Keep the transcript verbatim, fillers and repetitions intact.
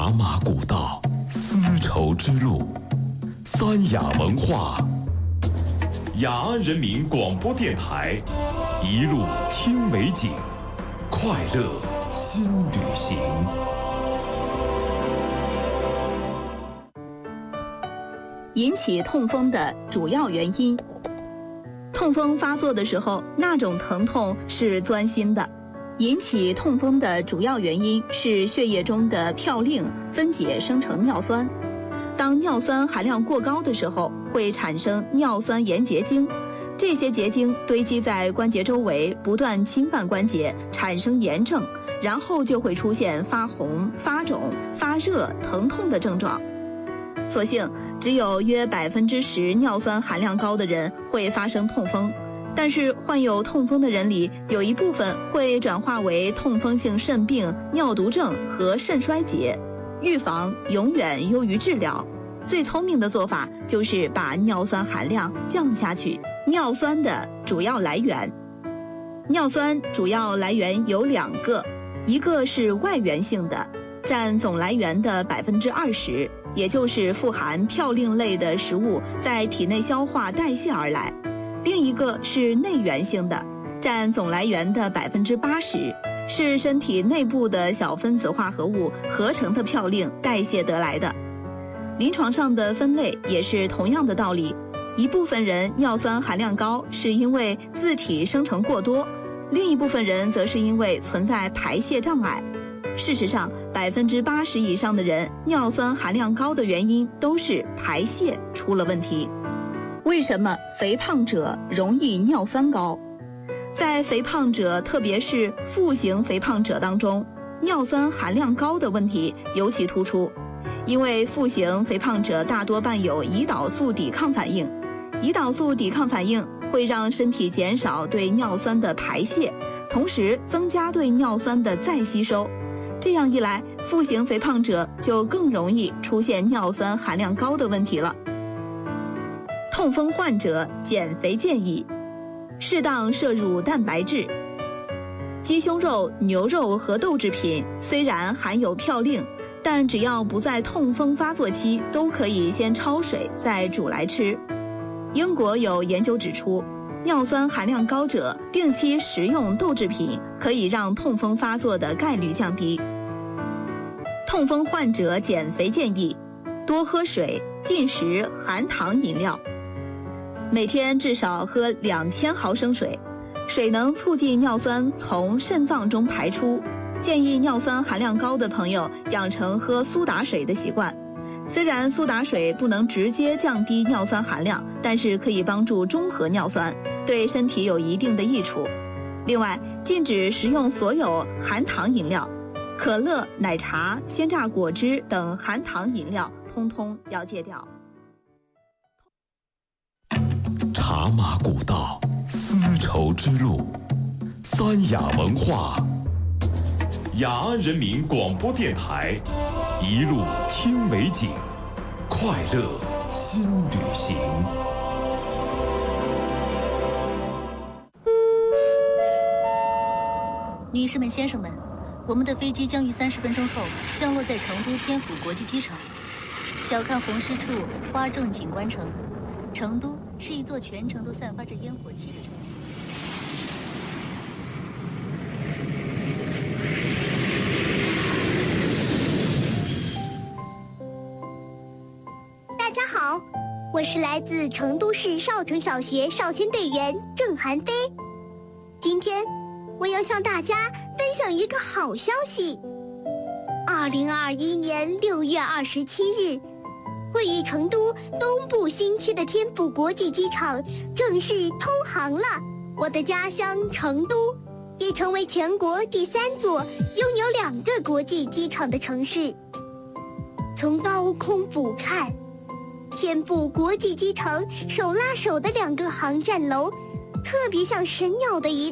茶马古道，丝绸之路，三雅文化。雅安人民广播电台，一路听美景，快乐新旅行。 引起痛风的主要原因。痛风发作的时候，那种疼痛是钻心的。引起痛风的主要原因是血液中的嘌呤分解生成尿酸。当尿酸含量过高的时候，会产生尿酸盐结晶，这些结晶堆积在关节周围，不断侵犯关节，产生炎症，然后就会出现发红、发肿、发热、疼痛的症状。所幸只有约百分之十尿酸含量高的人会发生痛风，但是患有痛风的人里，有一部分会转化为痛风性肾病、尿毒症和肾衰竭。预防永远优于治疗，最聪明的做法就是把尿酸含量降下去。尿酸的主要来源，尿酸主要来源有两个，一个是外源性的，占总来源的百分之二十，也就是富含嘌呤类的食物在体内消化代谢而来；另一个是内源性的，占总来源的百分之八十，是身体内部的小分子化合物合成的嘌呤代谢得来的。临床上的分类也是同样的道理，一部分人尿酸含量高是因为自体生成过多，另一部分人则是因为存在排泄障碍。事实上，百分之八十以上的人尿酸含量高的原因都是排泄出了问题。为什么肥胖者容易尿酸高？在肥胖者，特别是腹型肥胖者当中，尿酸含量高的问题尤其突出。因为腹型肥胖者大多伴有胰岛素抵抗反应，胰岛素抵抗反应会让身体减少对尿酸的排泄，同时增加对尿酸的再吸收。这样一来，腹型肥胖者就更容易出现尿酸含量高的问题了。痛风患者减肥建议：适当摄入蛋白质。鸡胸肉、牛肉和豆制品虽然含有嘌呤，但只要不在痛风发作期，都可以先焯水再煮来吃。英国有研究指出，尿酸含量高者定期食用豆制品可以让痛风发作的概率降低。痛风患者减肥建议：多喝水，禁食含糖饮料。每天至少喝两千毫升水，水能促进尿酸从肾脏中排出。建议尿酸含量高的朋友养成喝苏打水的习惯。虽然苏打水不能直接降低尿酸含量，但是可以帮助中和尿酸，对身体有一定的益处。另外，禁止食用所有含糖饮料，可乐、奶茶、鲜榨果汁等含糖饮料通通要戒掉。 茶马古道，丝绸之路，三雅文化。雅安人民广播电台，一路听美景，快乐新旅行。 女士们、先生们，我们的飞机将于三十分钟后降落在成都天府国际机场。小看红湿处，哗众景观城。成都是一座全城都散发着烟火气的城市。 大家好，我是来自成都市少城小学少先队员郑涵飞。今天我要向大家分享一个好消息。二零二一年六月二十七日，位于成都东部新区的天府国际机场正式通航了。我的家乡成都也成为全国第三座拥有两个国际机场的城市。从高空俯瞰，天府国际机场手拉手的两个航站楼，特别像神鸟的一